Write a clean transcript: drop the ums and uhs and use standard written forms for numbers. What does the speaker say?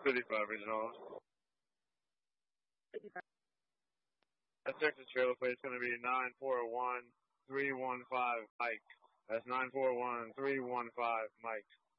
55 Regional. 55. That Texas trailer plate is going to be 941315 Mike. That's 941315 Mike.